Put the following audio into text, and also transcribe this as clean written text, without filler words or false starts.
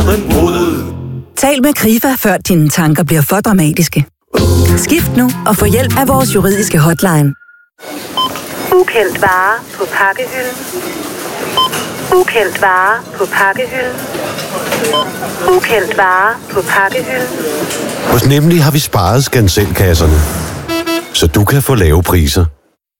varme mod. Tal med Krifa, før dine tanker bliver for dramatiske. Skift nu og få hjælp af vores juridiske hotline. Ukendt vare på pakkehylden. Ukendt vare på pakkehylden. Ukendt vare på pakkehylden. Hos Nemlig har vi sparet skanselkasserne, så du kan få lave priser.